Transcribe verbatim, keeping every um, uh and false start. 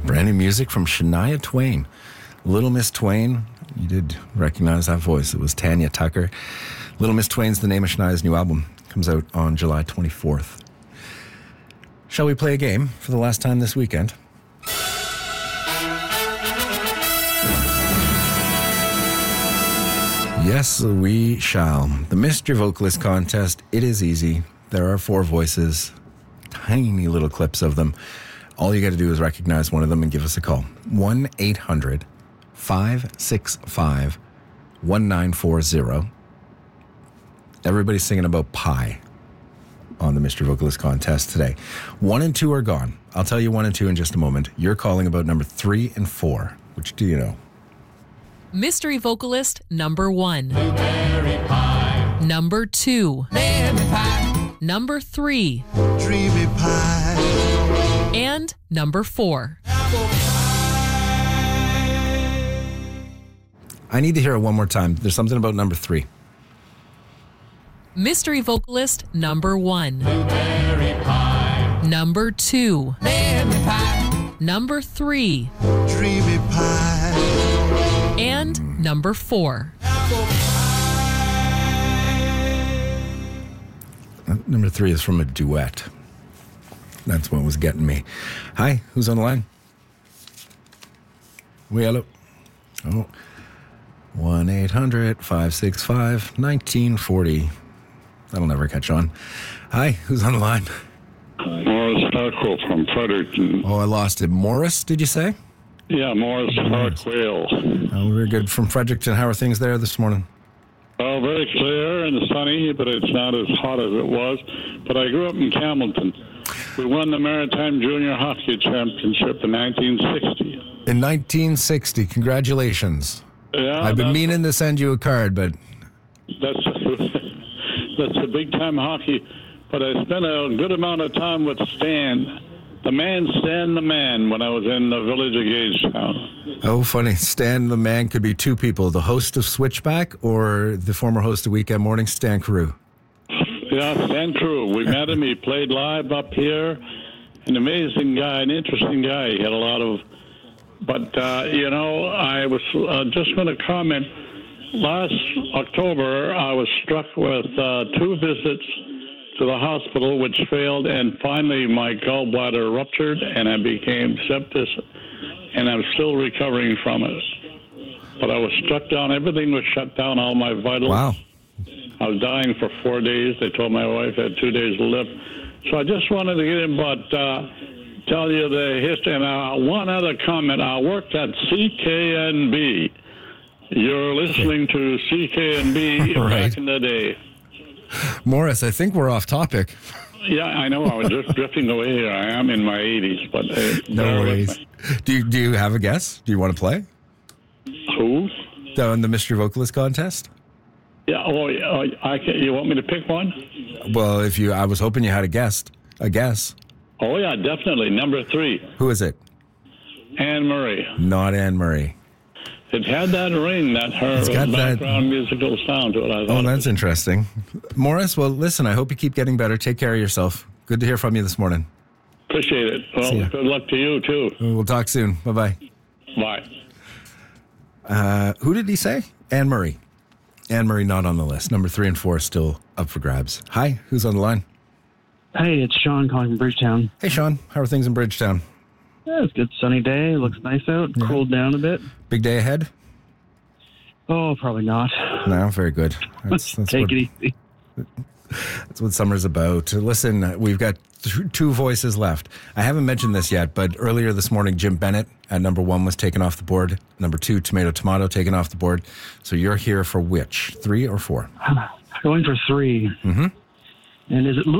Brand new music from Shania Twain. Little Miss Twain. You did recognize that voice. It was Tanya Tucker. Little Miss Twain's the name of Shania's new album. Comes out on July twenty-fourth. Shall we play a game for the last time this weekend? Yes, we shall. The Mystery Vocalist Contest. It is easy. There are four voices, tiny little clips of them. All you got to do is recognize one of them and give us a call. one eight hundred five six five one nine four zero. Everybody's singing about pie on the Mystery Vocalist Contest today. One and two are gone. I'll tell you one and two in just a moment. You're calling about number three and four. Which do you know? Mystery Vocalist number one. Blueberry pie. Number two. Lemon pie. Number three. Dreamy pie. And number four. I need to hear it one more time. There's something about number three. Mystery Vocalist number one. Blueberry pie. Number two. Lemon pie. Number three. Dreamy pie. And number four. Number three is from a duet. That's what was getting me. Hi, who's on the line? We hello. Oh. one eight hundred five six five one nine four zero. That'll never catch on. Hi, who's on the line? Morris Harquail from Fredericton. Oh, I lost it. Morris, did you say? Yeah, Morris Harquail. Oh, we're good. From Fredericton, how are things there this morning? Oh, very clear and sunny, but it's not as hot as it was. But I grew up in Campbellton. We won the Maritime Junior Hockey Championship in nineteen sixty. In nineteen sixty, congratulations. Yeah, I've been meaning to send you a card, but... That's that's a big-time hockey. But I spent a good amount of time with Stan, the man, Stan the man, when I was in the village of Gagetown. Oh, funny. Stan the man could be two people, the host of Switchback or the former host of Weekend Morning, Stan Carew. Yeah, Stan Carew. We met him. He played live up here. An amazing guy, an interesting guy. He had a lot of... But, uh, you know, I was uh, just going to comment. Last October, I was struck with uh, two visits to the hospital, which failed, and finally my gallbladder ruptured, and I became septic, and I'm still recovering from it. But I was struck down. Everything was shut down, all my vitals. Wow. I was dying for four days. They told my wife I had two days to live. So I just wanted to get in, but... Uh, tell you the history. And uh, one other comment. I worked at C K N B. You're listening to C K N B right. Back in the day. Morris, I think we're off topic. Yeah, I know. I was just drifting away here. I am in my eighties, but uh, no worries. Do you, do you have a guess? Do you want to play? Who? On the Mystery Vocalist Contest? Yeah. Oh, yeah, I can, you want me to pick one? Well, if you, I was hoping you had a guess. A guess. Oh, yeah, definitely. Number three. Who is it? Anne Murray. Not Anne Murray. It had that ring, that her background that... musical sound to it. I oh, that's interesting. Morris, well, listen, I hope you keep getting better. Take care of yourself. Good to hear from you this morning. Appreciate it. Well, good luck to you, too. We'll talk soon. Bye-bye. Bye. Uh, who did he say? Anne Murray. Anne Murray not on the list. Number three and four still up for grabs. Hi, who's on the line? Hey, it's Sean calling from Bridgetown. Hey, Sean. How are things in Bridgetown? Yeah, it's a good sunny day. Looks nice out. Yeah. Cooled down a bit. Big day ahead? Oh, probably not. No, very good. That's, that's Take what, it easy. That's what summer's about. Listen, we've got th- two voices left. I haven't mentioned this yet, but earlier this morning, Jim Bennett at number one was taken off the board. Number two, Tomato Tomato, taken off the board. So you're here for which? Three or four? Going for three. Mm-hmm. And is it